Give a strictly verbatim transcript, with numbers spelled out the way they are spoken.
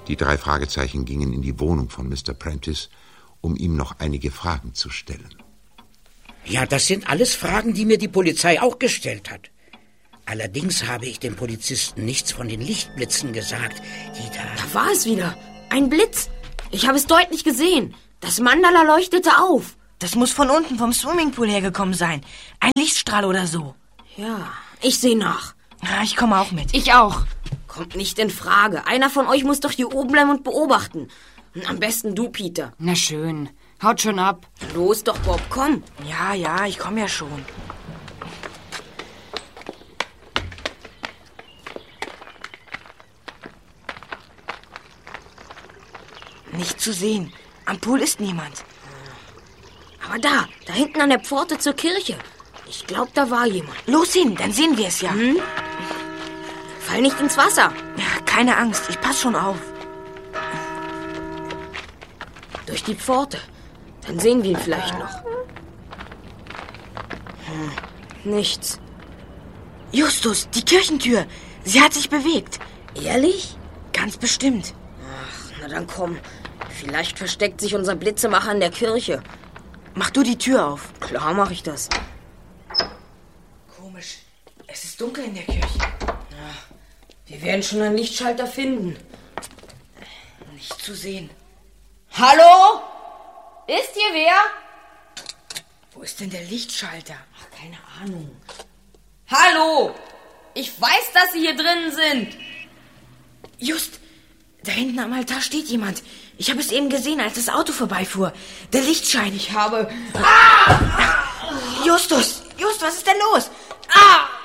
Die drei Fragezeichen gingen in die Wohnung von Mister Prentice, um ihm noch einige Fragen zu stellen. Ja, das sind alles Fragen, die mir die Polizei auch gestellt hat. Allerdings habe ich den Polizisten nichts von den Lichtblitzen gesagt, die da... Da war es wieder. Ein Blitz. Ich habe es deutlich gesehen. Das Mandala leuchtete auf. Das muss von unten vom Swimmingpool hergekommen sein. Ein Lichtstrahl oder so. Ja, ich sehe nach. Ja, ich komme auch mit. Ich auch. Kommt nicht in Frage. Einer von euch muss doch hier oben bleiben und beobachten. Am besten du, Peter. Na schön. Haut schon ab. Los doch, Bob, komm. Ja, ja, ich komme ja schon. Nicht zu sehen. Am Pool ist niemand. Aber da, da hinten an der Pforte zur Kirche. Ich glaube, da war jemand. Los hin, dann sehen wir es ja. Hm? Fall nicht ins Wasser. Ja, keine Angst, ich pass schon auf. Durch die Pforte. Dann sehen wir ihn vielleicht noch. Hm, nichts. Justus, die Kirchentür. Sie hat sich bewegt. Ehrlich? Ganz bestimmt. Ach, na dann komm. Vielleicht versteckt sich unser Blitzemacher in der Kirche. Mach du die Tür auf. Klar mache ich das. Komisch. Es ist dunkel in der Kirche. Ja, wir werden schon einen Lichtschalter finden. Nicht zu sehen. Hallo? Ist hier wer? Wo ist denn der Lichtschalter? Ach, keine Ahnung. Hallo? Ich weiß, dass Sie hier drinnen sind. Just, da hinten am Altar steht jemand. Ich habe es eben gesehen, als das Auto vorbeifuhr. Der Lichtschein. Ich habe... Ah! Justus, Just, was ist denn los? Ah!